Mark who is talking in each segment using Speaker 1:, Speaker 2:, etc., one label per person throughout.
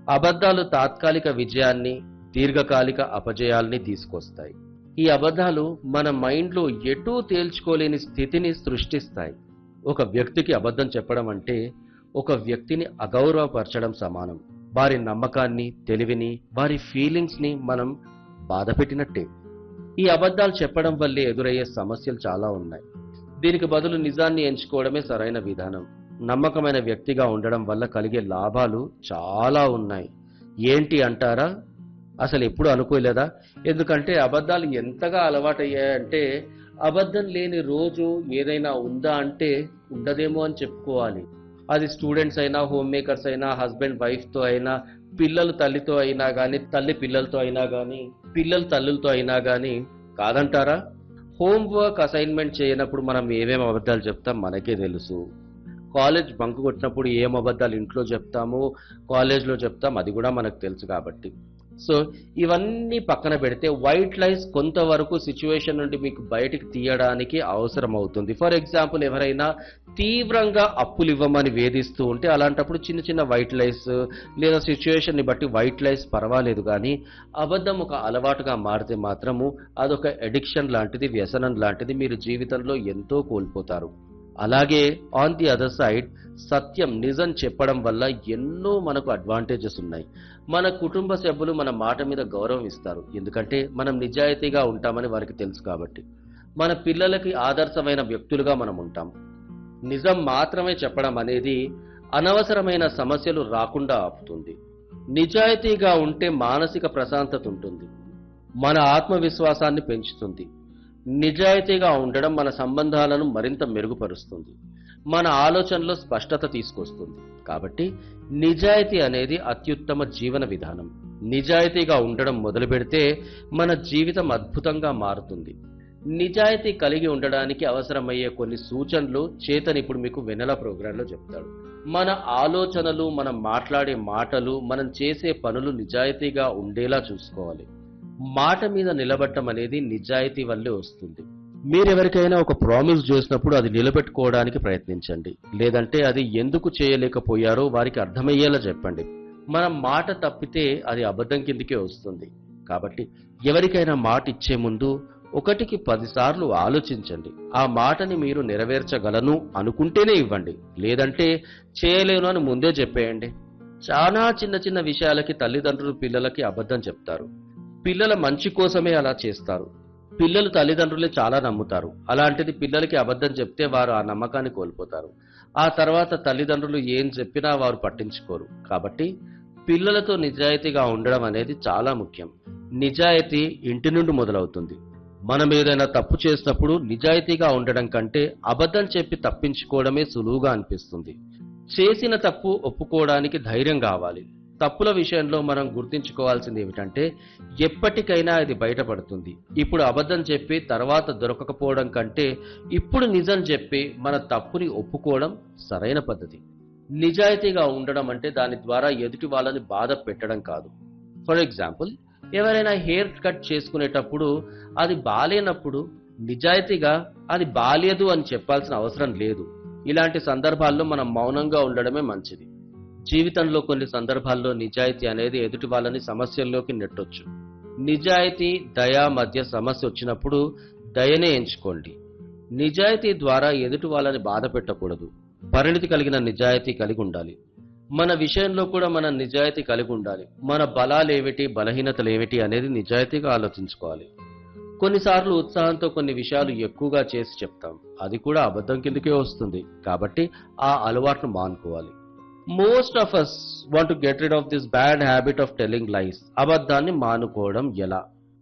Speaker 1: అబద్ధాలు తాత్కాలిక విజయాన్ని, దీర్ఘకాలిక అపజయాల్ని తీసుకొస్తాయి. ఈ అబద్ధాలు మన మైండ్‌లో ఎటూ తేల్చుకోలేని స్థితిని సృష్టిస్తాయి. ఒక వ్యక్తికి అబద్ధం చెప్పడం అంటే, ఒక వ్యక్తిని అగౌరవపరచడం సమానం. వారి నమ్మకాన్ని, తెలివిని, వారి ఫీలింగ్స్‌ని మనం బాధపెట్టినట్టే. ఈ అబద్ధాలు చెప్పడం వల్లే ఎదురయ్యే సమస్యలు చాలా ఉన్నాయి. దీనికి బదులు నిజాన్ని ఎంచుకోవడమే సరైన విధానం. నమ్మకమైన వ్యక్తిగా ఉండడం వల్ల కలిగే లాభాలు చాలా ఉన్నాయి. ఏంటి అంటారా? అసలెప్పుడు అనుకోలేదా? ఎందుకంటే అబద్ధాలు ఎంతగా అలవాటయ్యాయంటే, అబద్ధం లేని రోజు ఏదైనా ఉందా అంటే ఉండదేమో అని చెప్పుకోవాలి. అది స్టూడెంట్స్ అయినా, హోమ్ మేకర్స్ అయినా, హస్బెండ్ వైఫ్‌తో అయినా, పిల్లలు తల్లితో అయినా గానీ, తల్లి పిల్లలతో అయినా గానీ, పిల్లలు తల్లులతో అయినా గానీ కాదంటారా? హోమ్ వర్క్ అసైన్‌మెంట్ చేయనప్పుడు మనం ఏమేమి అబద్ధాలు చెప్తాం మనకే తెలుసు. కాలేజ్ బంక్ కొట్టినప్పుడు ఏం అబద్ధాలు ఇంట్లో చెప్తాము, కాలేజ్‌లో చెప్తాం అది గూడా మనకు తెలుసు కాబట్టి. సో, ఇవన్నీ పక్కన పెడితే వైట్ లైస్ కొంతవరకు సిట్యుయేషన్ నుండి మీకు బయటికి తీయడానికి అవసరమవుతుంది. ఫర్ ఎగ్జాంపుల్ ఎవరైనా తీవ్రంగా అప్పులివ్వమని వేధిస్తూ ఉంటే అలాంటప్పుడు చిన్న చిన్న వైట్ లైస్ లేదా సిట్యుయేషన్‌ని బట్టి వైట్ లైస్ పర్వాలేదు గానీ, అబద్ధం ఒక అలవాటుగా మారితే మాత్రము అదొక అడిక్షన్ లాంటిది, వ్యసనం లాంటిది. మీరు జీవితంలో ఎంతో కోల్పోతారు. అలాగే ఆన్ ది అదర్ సైడ్ సత్యం, నిజం చెప్పడం వల్ల ఎన్నో మనకు అడ్వాంటేజెస్ ఉన్నాయి. మన కుటుంబ సభ్యులు మన మాట మీద గౌరవం ఇస్తారు. ఎందుకంటే మనం నిజాయితీగా ఉంటామని వారికి తెలుసు కాబట్టి. మన పిల్లలకి ఆదర్శమైన వ్యక్తులుగా మనం ఉంటాం. నిజం మాత్రమే చెప్పడం అనేది అనవసరమైన సమస్యలు రాకుండా ఆపుతుంది. నిజాయితీగా ఉంటే మానసిక ప్రశాంతత ఉంటుంది. మన ఆత్మవిశ్వాసాన్ని పెంచుతుంది. నిజాయితీగా ఉండడం మన సంబంధాలను మరింత మెరుగుపరుస్తుంది. మన ఆలోచనలో స్పష్టత తీసుకొస్తుంది. కాబట్టి నిజాయితీ అనేది అత్యుత్తమ జీవన విధానం. నిజాయితీగా ఉండడం మొదలుపెడితే మన జీవితం అద్భుతంగా మారుతుంది. నిజాయితీ కలిగి ఉండడానికి అవసరమయ్యే కొన్ని సూచనలు చేతన్ ఇప్పుడు మీకు వెన్నెల ప్రోగ్రాంలో చెప్తాడు. మన ఆలోచనలు, మనం మాట్లాడే మాటలు, మనం చేసే పనులు నిజాయితీగా ఉండేలా చూసుకోవాలి. మాట మీద నిలబడటం అనేది నిజాయితీ వల్లే వస్తుంది. మీరెవరికైనా ఒక ప్రామిస్ చేసినప్పుడు అది నిలబెట్టుకోవడానికి ప్రయత్నించండి. లేదంటే అది ఎందుకు చేయలేకపోయారో వారికి అర్థమయ్యేలా చెప్పండి. మనం మాట తప్పితే అది అబద్ధం కిందకే వస్తుంది. కాబట్టి ఎవరికైనా మాట ఇచ్చే ముందు 1కి 10 సార్లు ఆలోచించండి. ఆ మాటని మీరు నెరవేర్చగలను అనుకుంటేనే ఇవ్వండి. లేదంటే చేయలేను అని ముందే చెప్పేయండి. చాలా చిన్న చిన్న విషయాలకి తల్లిదండ్రులు పిల్లలకి అబద్ధం చెప్తారు. పిల్లల మంచి కోసమే అలా చేస్తారు. పిల్లలు తల్లిదండ్రుల్ని చాలా నమ్ముతారు. అలాంటిది పిల్లలకి అబద్ధం చెప్తే వారు ఆ నమ్మకాన్ని కోల్పోతారు. ఆ తర్వాత తల్లిదండ్రులు ఏం చెప్పినా వారు పట్టించుకోరు. కాబట్టి పిల్లలతో నిజాయితీగా ఉండడం అనేది చాలా ముఖ్యం. నిజాయితీ ఇంటి నుండి మొదలవుతుంది. మనం ఏదైనా తప్పు చేసినప్పుడు నిజాయితీగా ఉండడం కంటే అబద్ధం చెప్పి తప్పించుకోవడమే సులువుగా అనిపిస్తుంది. చేసిన తప్పు ఒప్పుకోవడానికి ధైర్యం కావాలి. తప్పుల విషయంలో మనం గుర్తుంచుకోవాల్సింది ఏమిటంటే, ఎప్పటికైనా ఇది బయటపడుతుంది. ఇప్పుడు అబద్ధం చెప్పి తర్వాత దొరకకపోవడం కంటే ఇప్పుడు నిజం చెప్పి మన తప్పుని ఒప్పుకోవడం సరైన పద్ధతి. నిజాయితీగా ఉండడం అంటే దాని ద్వారా ఎదుటి వాళ్ళని బాధ పెట్టడం కాదు. ఫర్ ఎగ్జాంపుల్, ఎవరైనా హెయిర్ కట్ చేసుకునేటప్పుడు అది బాలేనప్పుడు నిజాయితీగా అది బాలేదు అని చెప్పాల్సిన అవసరం లేదు. ఇలాంటి సందర్భాల్లో మనం మౌనంగా ఉండడమే మంచిది. జీవితంలో కొన్ని సందర్భాల్లో నిజాయితీ అనేది ఎదుటి వాళ్ళని సమస్యల్లోకి నెట్టొచ్చు. నిజాయితీ, దయ మధ్య సమస్య వచ్చినప్పుడు దయనే ఎంచుకోండి. నిజాయితీ ద్వారా ఎదుటి వాళ్ళని బాధ పెట్టకూడదు. పరిణితి కలిగిన నిజాయితీ కలిగి ఉండాలి. మన విషయంలో కూడా మనం నిజాయితీ కలిగి ఉండాలి. మన బలాలేమిటి, బలహీనతలేమిటి అనేది నిజాయితీగా ఆలోచించుకోవాలి. కొన్నిసార్లు ఉత్సాహంతో కొన్ని విషయాలు ఎక్కువగా చేసి చెప్తాం. అది కూడా అబద్ధం కిందకే వస్తుంది. కాబట్టి ఆ అలవాటును మానుకోవాలి. Most of us want to get rid of this bad habit of telling lies. అబద్ధాన్ని మానుకోవడం ఎలా?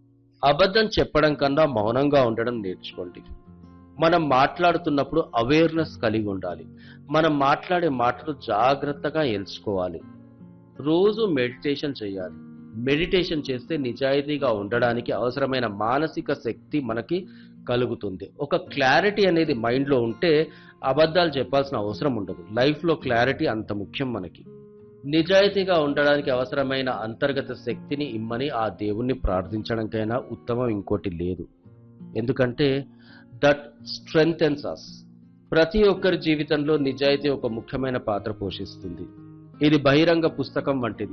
Speaker 1: అబద్ధం చెప్పడం కన్నా మౌనంగా ఉండడం నేర్చుకోండి. మనం మాట్లాడుతున్నప్పుడు అవేర్నెస్ కలిగి ఉండాలి. మనం మాట్లాడే మాటలు జాగ్రత్తగా ఎంచుకోవాలి. రోజు మెడిటేషన్ చేయాలి. మెడిటేషన్ చేస్తే నిజాయితీగా ఉండడానికి అవసరమైన మానసిక శక్తి మనకి కలుగుతుంది. ఒక క్లారిటీ అనేది మైండ్లో ఉంటే అబద్ధాలు చెప్పాల్సిన అవసరం ఉండదు. లైఫ్లో క్లారిటీ అంత ముఖ్యం మనకి. నిజాయితీగా ఉండడానికి అవసరమైన అంతర్గత శక్తిని ఇమ్మని ఆ దేవుణ్ణి ప్రార్థించడానికైనా ఉత్తమం ఇంకోటి లేదు. ఎందుకంటే దట్ స్ట్రెంగ్థెన్స్ us. ప్రతి ఒక్కరి జీవితంలో నిజాయితీ ఒక ముఖ్యమైన పాత్ర పోషిస్తుంది. ఇది బహిరంగ పుస్తకం వంటిది.